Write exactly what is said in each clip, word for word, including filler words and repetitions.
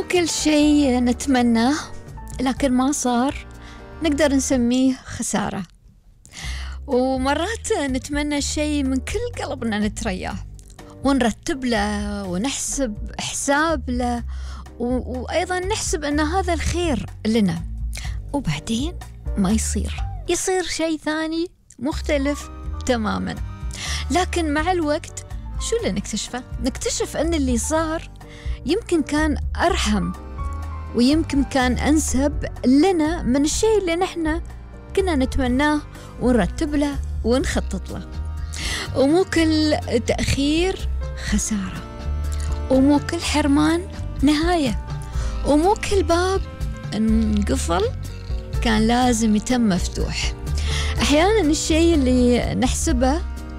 مو كل شيء نتمناه لكن ما صار نقدر نسميه خسارة، ومرات نتمنى شيء من كل قلبنا نترياه ونرتب له ونحسب حساب له، و... وأيضا نحسب أن هذا الخير لنا، وبعدين ما يصير يصير شيء ثاني مختلف تماما. لكن مع الوقت شو اللي نكتشفه؟ نكتشف أن اللي صار يمكن كان أرحم ويمكن كان أنسب لنا من الشيء اللي نحن كنا نتمناه ونرتب له ونخطط له. ومو كل تأخير خسارة، ومو كل حرمان نهاية، ومو كل باب انقفل كان لازم يتم مفتوح. أحيانا الشيء اللي نحسبه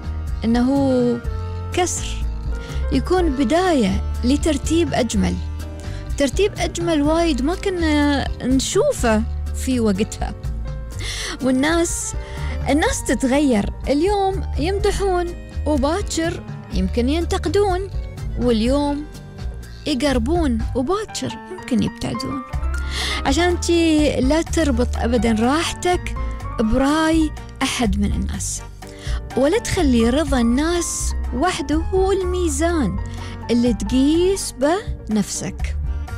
أنه كسر يكون بداية لترتيب أجمل، ترتيب أجمل وايد ما كنا نشوفه في وقتها. والناس الناس تتغير، اليوم يمدحون وباكر يمكن ينتقدون، واليوم يقربون وباكر يمكن يبتعدون. عشان تي لا تربط أبدا راحتك براي أحد من الناس، ولا تخلي رضا الناس وحده هو الميزان اللي تقيس به نفسك.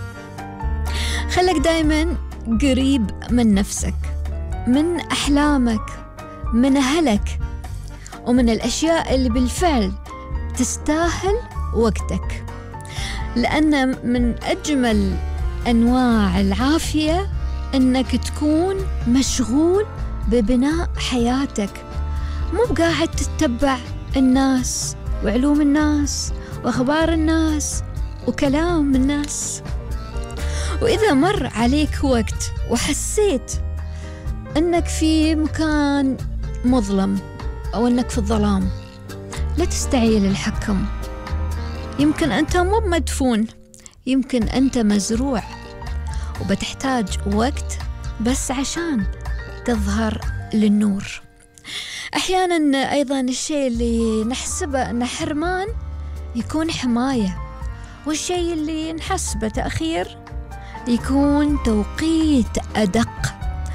خلك دايما قريب من نفسك، من أحلامك، من أهلك، ومن الأشياء اللي بالفعل تستاهل وقتك، لأن من أجمل أنواع العافية أنك تكون مشغول ببناء حياتك، مو بقاعد تتبع الناس وعلوم الناس وأخبار الناس وكلام الناس. وإذا مر عليك وقت وحسيت أنك في مكان مظلم أو أنك في الظلام، لا تستعيل الحكم. يمكن أنت مو مدفون، يمكن أنت مزروع، وبتحتاج وقت بس عشان تظهر للنور. أحيانا أيضا الشيء اللي نحسبه أنه حرمان يكون حماية، والشيء اللي نحسبه تأخير يكون توقيت أدق